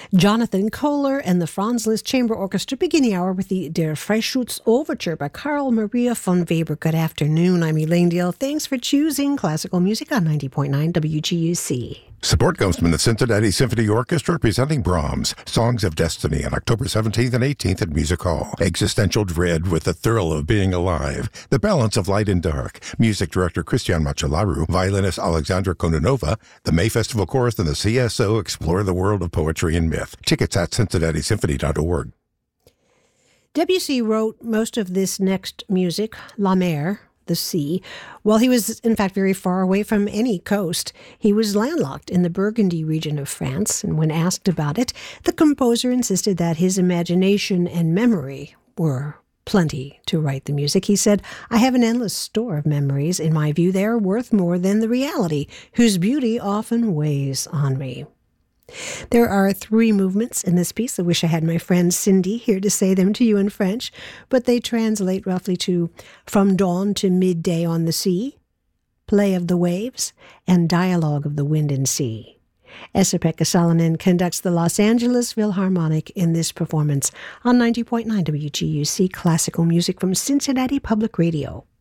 Jonathan Kohler and the Franz Liszt Chamber Orchestra begin the hour with the Der Freischütz Overture by Carl Maria von Weber. Good afternoon. I'm Elaine Dale. Thanks for choosing classical music on 90.9 WGUC. Support comes from the Cincinnati Symphony Orchestra presenting Brahms' Songs of Destiny on October 17th and 18th at Music Hall. Existential dread with the thrill of being alive. The balance of light and dark. Music director Christian Machalaru, violinist Alexandra Kononova, the May Festival Chorus and the CSO explore the world of poetry and myth. Tickets at cincinnati-symphony.org. Debussy wrote most of this next music, La Mer, the sea, while he was, in fact, very far away from any coast. He was landlocked in the Burgundy region of France, and when asked about it, the composer insisted that his imagination and memory were plenty to write the music. He said, "I have an endless store of memories. In my view, they are worth more than the reality, whose beauty often weighs on me." There are 3 movements in this piece. I wish I had my friend Cindy here to say them to you in French, but they translate roughly to From Dawn to Midday on the Sea, Play of the Waves, and Dialogue of the Wind and Sea. Esa-Pekka Salonen conducts the Los Angeles Philharmonic in this performance on 90.9 WGUC Classical Music from Cincinnati Public Radio.